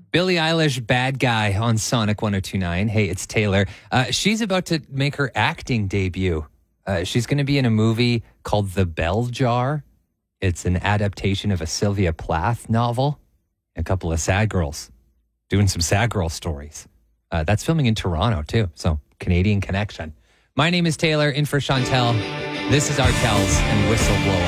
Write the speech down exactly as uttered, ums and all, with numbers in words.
Billie Eilish, Bad Guy on Sonic one oh two point nine. Hey, it's Taylor. Uh, she's about to make her acting debut. Uh, she's going to be in a movie called The Bell Jar. It's an adaptation of a Sylvia Plath novel. A couple of sad girls doing some sad girl stories. Uh, that's filming in Toronto, too. So, Canadian connection. My name is Taylor, in for Chantel. This is Arkells and Whistleblower.